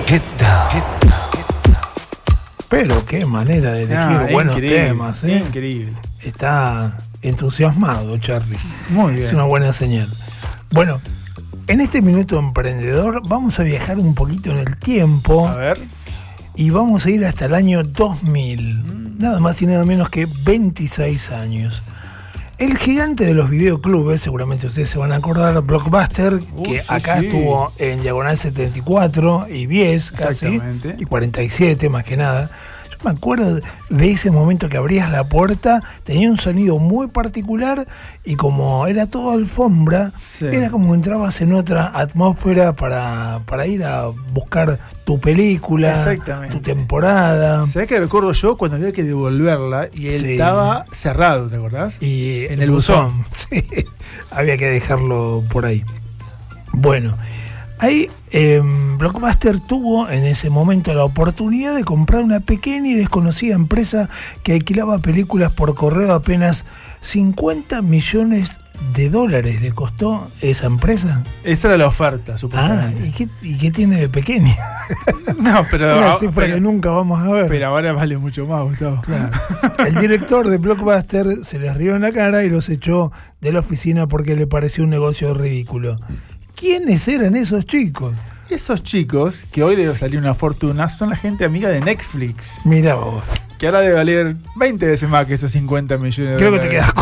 Get down. Pero qué manera de elegir buenos temas, ¿eh? Increíble. Está entusiasmado, Charlie. Muy bien. Es una buena señal. Bueno, en este minuto emprendedor vamos a viajar un poquito en el tiempo. A ver. Y vamos a ir hasta el año 2000. Nada más y nada menos que 26 años. El gigante de los videoclubes, seguramente ustedes se van a acordar, Blockbuster, que sí, acá sí. estuvo en Diagonal 74 y 10 casi, y 47 más que nada. Yo me acuerdo de ese momento que abrías la puerta, tenía un sonido muy particular y como era todo alfombra, Sí. era como que entrabas en otra atmósfera para ir a buscar tu película, Exactamente. tu temporada. ¿Sabés que recuerdo yo cuando había que devolverla y él Sí. estaba cerrado, ¿te acordás? Y en el buzón. Sí, había que dejarlo por ahí. Bueno, ahí Blockbuster tuvo en ese momento la oportunidad de comprar una pequeña y desconocida empresa que alquilaba películas por correo. Apenas $50 millones le costó esa empresa. Esa era la oferta, supuestamente. ¿Y qué tiene de pequeña? No, pero, Una cifra que nunca vamos a ver. pero ahora vale mucho más, Gustavo. Claro. El director de Blockbuster se les rió en la cara y los echó de la oficina porque le pareció un negocio ridículo. ¿Quiénes eran esos chicos? Esos chicos, que hoy debe salir una fortuna, son la gente amiga de Netflix. Mirá vos. Que ahora debe valer 20 veces más que esos 50 millones de Creo que dólares. te quedas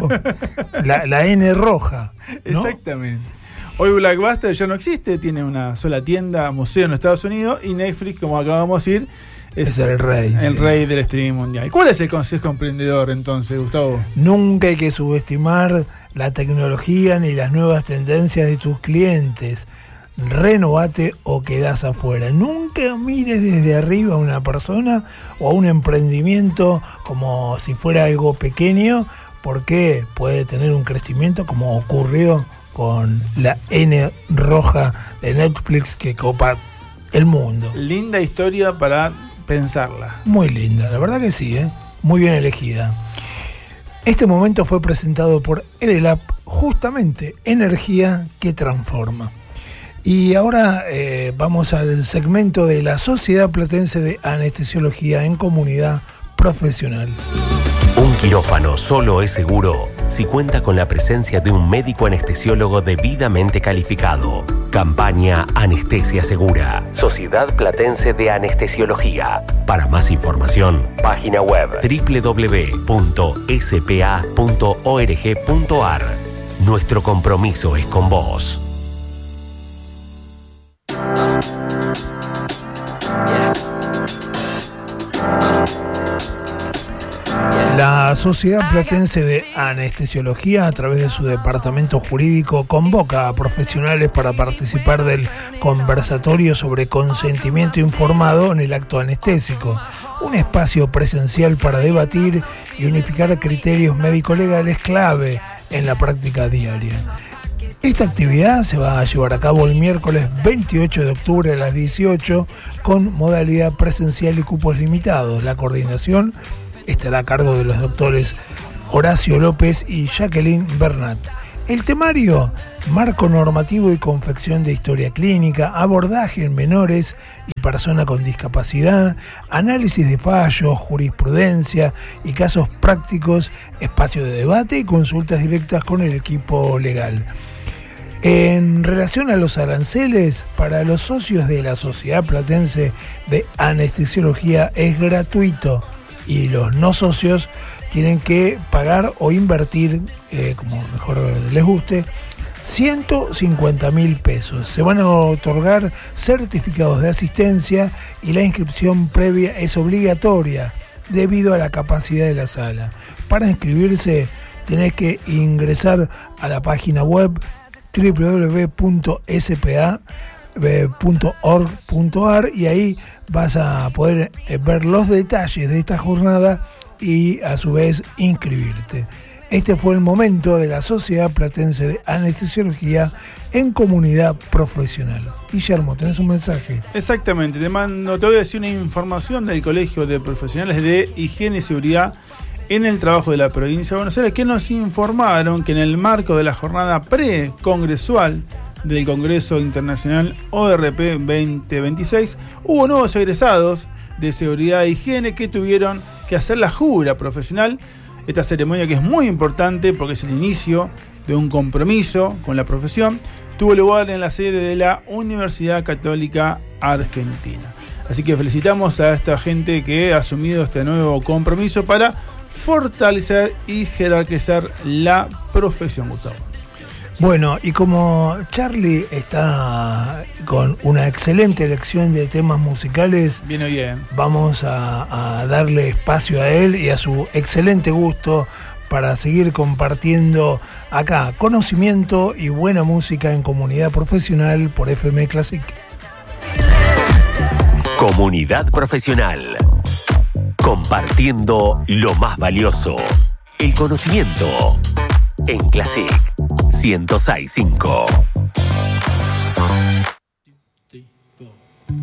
corto. La N roja, ¿no? Exactamente. Hoy Blockbuster ya no existe, tiene una sola tienda, museo en Estados Unidos, y Netflix, como acabamos de decir, Es el rey. el Sí. rey del streaming mundial. ¿Y cuál es el consejo emprendedor entonces, Gustavo? Nunca hay que subestimar la tecnología ni las nuevas tendencias de tus clientes. Renovate o quedás afuera. Nunca mires desde arriba a una persona o a un emprendimiento como si fuera algo pequeño, porque puede tener un crecimiento como ocurrió con la N roja de Netflix que copa el mundo. Linda historia para pensarla. Muy linda, la verdad que sí, ¿eh? Muy bien elegida. Este momento fue presentado por Edelab, justamente energía que transforma. Y ahora vamos al segmento de la Sociedad Platense de Anestesiología en Comunidad Profesional. Un quirófano solo es seguro si cuenta con la presencia de un médico anestesiólogo debidamente calificado. Campaña Anestesia Segura. Sociedad Platense de Anestesiología. Para más información, página web www.spa.org.ar. Nuestro compromiso es con vos. La Sociedad Platense de Anestesiología, a través de su departamento jurídico, convoca a profesionales para participar del conversatorio sobre consentimiento informado en el acto anestésico, un espacio presencial para debatir y unificar criterios médico-legales clave en la práctica diaria. Esta actividad se va a llevar a cabo el miércoles 28 de octubre a las 18 con modalidad presencial y cupos limitados. La coordinación estará a cargo de los doctores Horacio López y Jacqueline Bernat. El temario: marco normativo y confección de historia clínica, abordaje en menores y persona con discapacidad, análisis de fallos, jurisprudencia y casos prácticos, espacio de debate y consultas directas con el equipo legal. En relación a los aranceles, para los socios de la Sociedad Platense de Anestesiología es gratuito, y los no socios tienen que pagar o invertir, como mejor les guste, 150.000 pesos. Se van a otorgar certificados de asistencia y la inscripción previa es obligatoria debido a la capacidad de la sala. Para inscribirse tenés que ingresar a la página web www.spa.org.ar y ahí vas a poder ver los detalles de esta jornada y a su vez inscribirte. Este fue el momento de la Sociedad Platense de Anestesiología en Comunidad Profesional. Guillermo, ¿tenés un mensaje? Exactamente, te voy a decir una información del Colegio de Profesionales de Higiene y Seguridad en el trabajo de la provincia de Buenos Aires, que nos informaron que en el marco de la jornada pre-congresual del Congreso Internacional ORP 2026, hubo nuevos egresados de seguridad e higiene que tuvieron que hacer la jura profesional. Esta ceremonia, que es muy importante porque es el inicio de un compromiso con la profesión, tuvo lugar en la sede de la Universidad Católica Argentina. Así que felicitamos a esta gente que ha asumido este nuevo compromiso para fortalecer y jerarquizar la profesión, Gustavo. Bueno, y como Charlie está con una excelente elección de temas musicales, Viene bien. vamos a darle espacio a él y a su excelente gusto para seguir compartiendo acá conocimiento y buena música en Comunidad Profesional por FM Classic. Comunidad Profesional. Compartiendo lo más valioso, el conocimiento. En Classic 106.5.